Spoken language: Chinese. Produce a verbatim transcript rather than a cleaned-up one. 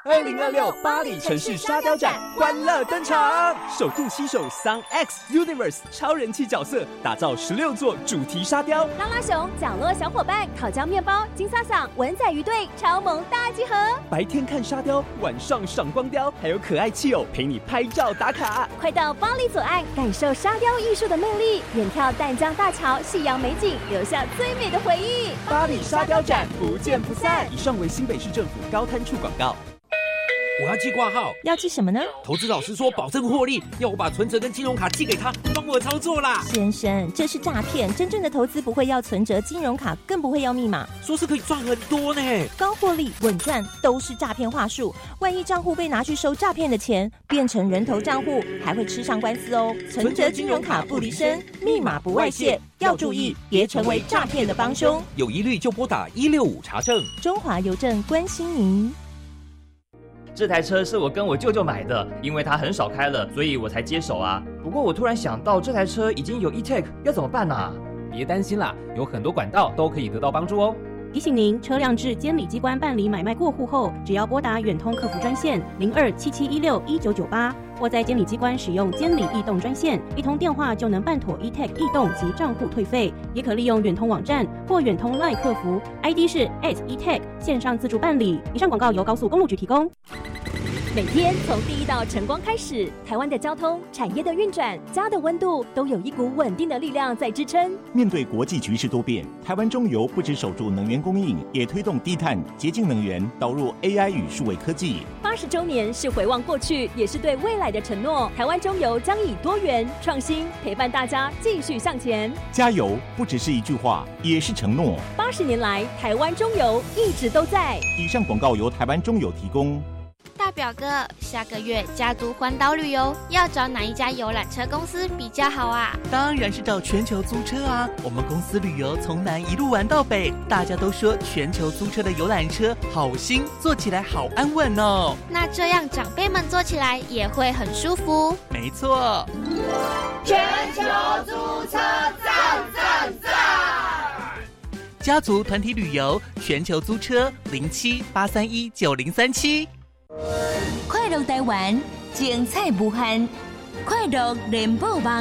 二零二六巴黎城市沙雕展欢乐登场，首度携手 Sun X Universe 超人气角色，打造十六座主题沙雕。 拉拉熊、角落小伙伴、烤焦面包、金萨桑、文仔鱼队超萌大集合。 白天看沙雕，晚上赏光雕，还有可爱气友陪你拍照打卡。 快到巴黎左岸感受沙雕艺术的魅力，远眺淡江大桥夕阳美景，留下最美的回忆。 巴黎沙雕展不见不散。以上为新北市政府高滩处广告。 我要寄挂号， 要寄什么呢？ 投资老师说保证获利，要我把存折跟金融卡寄给他，帮我操作啦。 先生，这是诈骗，真正的投资不会要存折、金融卡，更不会要密码。 说是可以赚很多呢， 高获利、稳赚都是诈骗话术。万一账户被拿去收诈骗的钱，变成人头账户，还会吃上官司哦。存折、金融卡不离身，密码不外泄，要注意，别成为诈骗的帮凶。 有疑虑就拨打一六五查证。 中华邮政关心您。 这台车是我跟我舅舅买的，因为他很少开了，所以我才接手啊。不过我突然想到，这台车已经有 E-Tech， 要怎么办啊？ 别担心啦，有很多管道都可以得到帮助哦。 提醒您，车辆至监理机关办理买卖过户后，只要拨打远通客服专线零二七七一六一九九八，或在监理机关使用监理易动专线，一通电话就能办妥 E-Tech 易动及账户退费。也可利用远通网站或远通 LINE 客服 ，I D 是 at E-Tech 线上自助办理。以上广告由高速公路局提供。 每天从第一道晨光开始，台湾的交通、产业的运转、家的温度，都有一股稳定的力量在支撑。 面对国际局势多变，台湾中油不只守住能源供应，也推动低碳、洁净能源，导入 A I 与数位科技。 八十周年是回望过去，也是对未来的承诺。台湾中油将以多元、创新陪伴大家继续向前。 加油不只是一句话，也是承诺。 八十年来，台湾中油一直都在。 以上广告由台湾中油提供。 大表哥，下个月家族环岛旅游要找哪一家游览车公司比较好啊？ 当然是找全球租车啊！我们公司旅游从南一路玩到北，大家都说全球租车的游览车好新，坐起来好安稳哦。 那这样长辈们坐起来也会很舒服。 没错， 全球租车赞赞赞！ 家族团体旅游，全球租车零七八三一九零三七。 快乐台湾，精彩无限，快乐联播网。